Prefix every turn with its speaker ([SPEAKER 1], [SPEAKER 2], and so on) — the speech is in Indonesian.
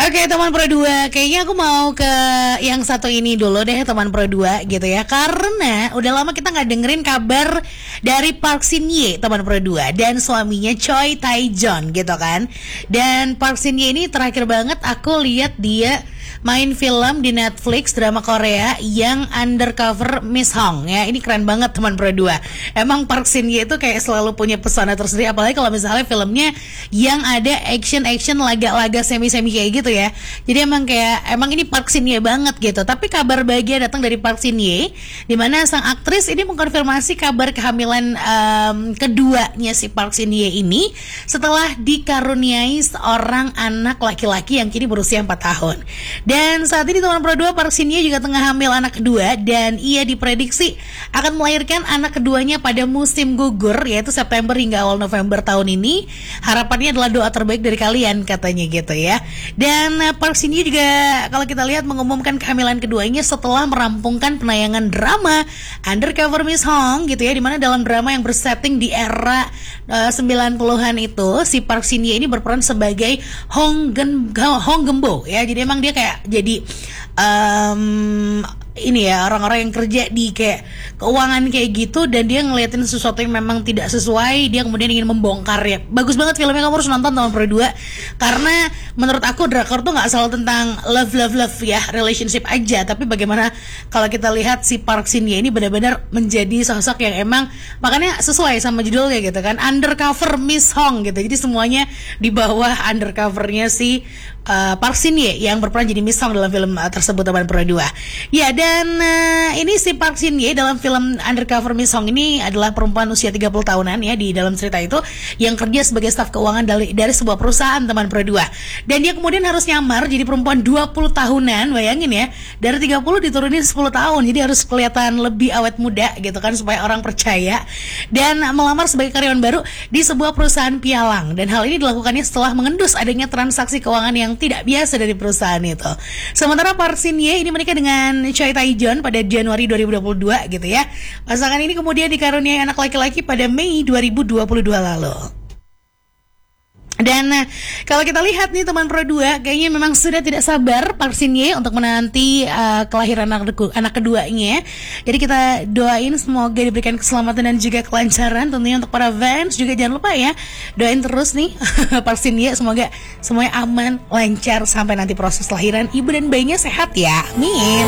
[SPEAKER 1] Oke teman Pro 2, kayaknya aku mau ke yang satu ini dulu deh teman Pro 2 gitu ya. Karena udah lama kita gak dengerin kabar dari Park Shin Ye teman Pro 2 dan suaminya Choi Tae-jeon gitu kan. Dan Park Shin Ye ini terakhir banget aku lihat dia main film di Netflix drama Korea yang Undercover Miss Hong ya. Ini keren banget teman Pro 2. Emang Park Shin Ye itu kayak selalu punya pesona tersendiri, apalagi kalau misalnya filmnya yang ada action laga-laga semi-semi kayak gitu ya. Jadi emang ini Park Shin Ye banget gitu. Tapi kabar bahagia datang dari Park Shin Ye, di mana sang aktris ini mengkonfirmasi kabar kehamilan keduanya si Park Shin Ye ini setelah dikaruniai seorang anak laki-laki yang kini berusia 4 tahun. Dan saat ini teman Pro 2, Park Shin Ye juga tengah hamil anak kedua dan ia diprediksi akan melahirkan anak keduanya pada musim gugur, yaitu September hingga awal November tahun ini. Harapannya adalah doa terbaik dari kalian katanya gitu ya. Dan Park Shin Ye juga kalau kita lihat mengumumkan kehamilan keduanya setelah merampungkan penayangan drama Undercover Miss Hong gitu ya, dimana dalam drama yang bersetting di era 90-an itu si Park Shin Ye ini berperan sebagai Hong Gembo ya. Jadi emang dia kayak jadi ini ya, orang-orang yang kerja di kayak keuangan kayak gitu, dan dia ngeliatin sesuatu yang memang tidak sesuai, dia kemudian ingin membongkar ya. Bagus banget filmnya, kamu harus nonton teman Pro 2, karena menurut aku drakor tuh gak selalu tentang love ya, relationship aja, tapi bagaimana kalau kita lihat si Park Shin Ye ini benar-benar menjadi sosok yang emang, makanya sesuai sama judulnya gitu kan, Undercover Miss Hong gitu. Jadi semuanya di bawah undercovernya si Park Shin Ye yang berperan jadi Miss Hong dalam film tersebut teman Pro 2 ya. Dan ini si Park Shin Ye dalam film Undercover Miss Hong ini adalah perempuan usia 30 tahunan ya di dalam cerita itu, yang kerja sebagai staf keuangan dari sebuah perusahaan teman Pro 2. Dan dia kemudian harus nyamar jadi perempuan 20 tahunan, bayangin ya, dari 30 diturunin 10 tahun, jadi harus kelihatan lebih awet muda gitu kan supaya orang percaya, dan melamar sebagai karyawan baru di sebuah perusahaan pialang. Dan hal ini dilakukannya setelah mengendus adanya transaksi keuangan yang tidak biasa dari perusahaan itu. Sementara Park Shin Ye ini menikah dengan Choi Tae-jeon pada Januari 2022 gitu ya. Pasangan ini kemudian dikaruniai anak laki-laki pada Mei 2022 lalu. Dan kalau kita lihat nih teman Pro 2, kayaknya memang sudah tidak sabar Park Shin Ye untuk menanti kelahiran anak keduanya. Jadi kita doain semoga diberikan keselamatan dan juga kelancaran tentunya untuk para fans. Juga jangan lupa ya, doain terus nih Park Shin Ye, semoga semuanya aman, lancar sampai nanti proses lahiran ibu dan bayinya sehat ya. Amin.